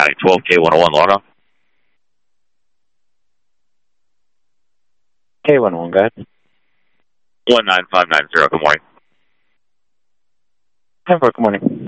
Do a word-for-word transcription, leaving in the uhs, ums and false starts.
County twelve K one oh one, Lorna. K one oh one, go ahead. one nine five nine zero, good morning. ten four, good morning.